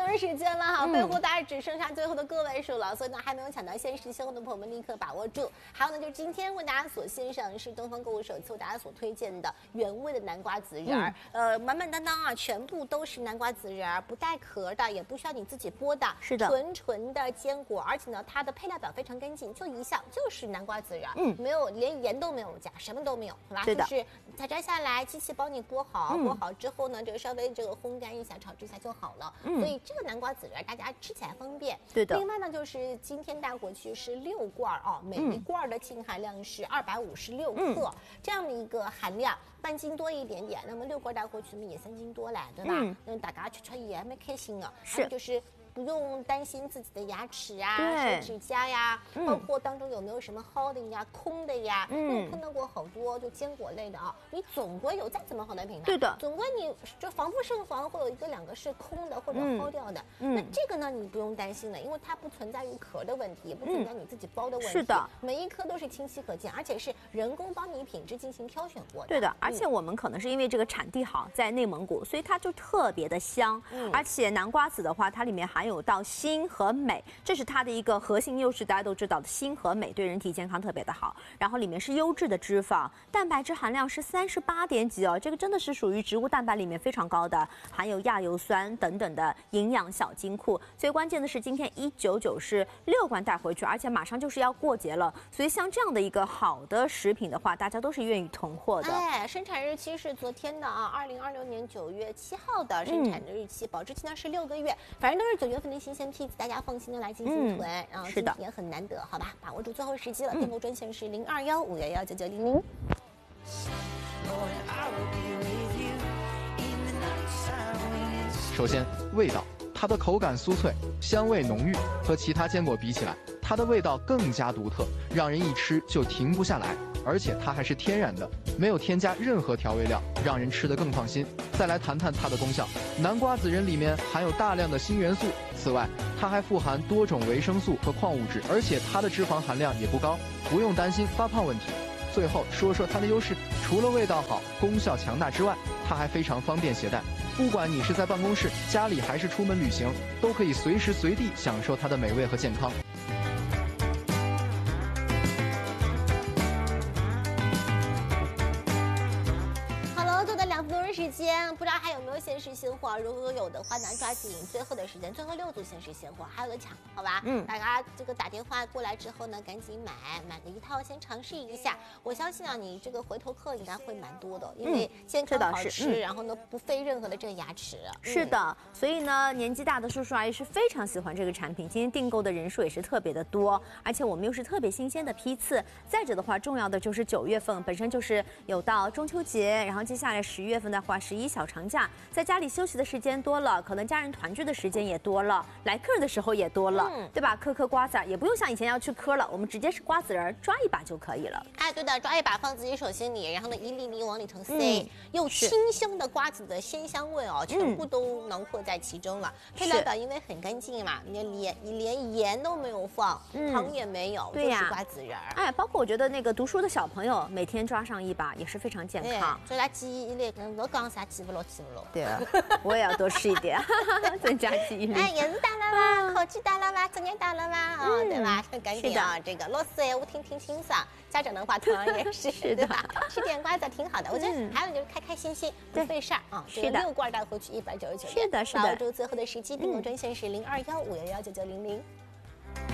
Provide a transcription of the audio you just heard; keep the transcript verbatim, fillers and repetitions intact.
钟时间了哈，备货大概只剩下最后的个位数了，所以呢还没有抢到限时鲜货的朋友们立刻把握住。还有呢，就是今天为大家所献上是东方购物首次为大家所推荐的原味的南瓜籽仁儿，嗯、呃，满满当当啊，全部都是南瓜籽仁儿，不带壳的，也不需要你自己剥的， 是的， 纯纯的坚果，而且呢它的配料表非常干净，就一项就是南瓜籽仁儿，嗯，没有连盐都没有加，什么都没有，好吧？ 对的， 就是采摘下来，机器帮你剥好，剥、嗯、好之后呢，这个稍微这个烘干一下，炒制一下就好了。嗯，所以这个南瓜籽仁大家吃起来方便。 对的。 另外呢，就是今天带回去是六罐啊，每一罐的净含量是二百五十六克、嗯，这样的一个含量，半斤多一点点。那么六罐带回去呢也三斤多嘞，对吧？嗯，嗯大家吃吃也蛮开心的。 是， 就是。不用担心自己的牙齿啊、手指甲呀，嗯、包括当中有没有什么凹的呀、空的呀。嗯，我碰到过好多就坚果类的啊，你总归有再怎么好的品牌， 对的， 总归你就防不胜防，会有一个两个是空的或者凹掉的。嗯，那这个呢你不用担心的，因为它不存在于壳的问题，也不存在你自己包的问题。 是的， 每一颗都是清晰可见，而且是人工帮你品质进行挑选过的。 对的，而且我们可能是因为这个产地好，在内蒙古，所以它就特别的香。嗯，而且南瓜籽的话，它里面含有到锌和镁，这是它的一个核心优势，大家都知道的，锌和镁对人体健康特别的好。然后里面是优质的脂肪，蛋白质含量是三十八点几哦，这个真的是属于植物蛋白里面非常高的，含有亚油酸等等的营养小金库。最关键的是今天一九九是六罐带回去，而且马上就是要过节了，所以像这样的一个好的食品的话，大家都是愿意囤货的。 哎，生产日期是昨天的啊，二零二六年九月七号的生产的日期，嗯、保质期呢是六个月，反正都是九月份的新鲜批次，大家放心的来进行囤，嗯、然后今天也很难得，好吧，把握住最后时机了。订购专线是零二幺五幺幺九九零零。 首先，味道，它的口感酥脆，香味浓郁，和其他坚果比起来，它的味道更加独特，让人一吃就停不下来。而且它还是天然的，没有添加任何调味料，让人吃得更放心。再来谈谈它的功效，南瓜籽仁里面含有大量的锌元素，此外它还富含多种维生素和矿物质，而且它的脂肪含量也不高，不用担心发胖问题。最后说说它的优势，除了味道好、功效强大之外，它还非常方便携带。不管你是在办公室、家里还是出门旅行，都可以随时随地享受它的美味和健康。 时间不知道还有没有限时鲜货？如果有的话呢，抓紧最后的时间，最后六组限时鲜货还有的抢，好吧？嗯，大家这个打电话过来之后呢，赶紧买，买了一套先尝试一下。我相信啊，你这个回头客应该会蛮多的，因为健康好吃，嗯、然后呢不费任何的这个牙齿。 是的，所以呢，年纪大的叔叔阿姨是非常喜欢这个产品。今天订购的人数也是特别的多，而且我们又是特别新鲜的批次。再者的话，重要的就是九月份本身就是有到中秋节，然后接下来十月份的话，十一小长假，在家里休息的时间多了，可能家人团聚的时间也多了，来客人的时候也多了，嗯、对吧？嗑嗑瓜子也不用像以前要去嗑了，我们直接是瓜子仁抓一把就可以了。 哎，对的，抓一把放自己手心里，然后呢一粒粒往里头塞，嗯、又清香的瓜子的鲜香味哦，全部都囊括在其中了。配料表因为很干净嘛，你连连盐都没有放，嗯、糖也没有，对呀，就是瓜子仁。 哎，包括我觉得那个读书的小朋友每天抓上一把也是非常健康。 所以他记忆力跟我刚才记不牢，记不牢。 对啊，我也要多吃一点，增加记忆力。 哎，叶子打了吗？口气打了吗？作业打了吗？啊、嗯，对吧？很赶紧啊，这个老师哎，我听听清爽。家长的话同样也是，对吧？吃点瓜子挺好的。我觉得还有就是开开心心，不费事儿啊。这个六罐带回去一百九十九元。 是的，是的。 把握住最后的时机，订购专线是零二幺五幺幺九九零零。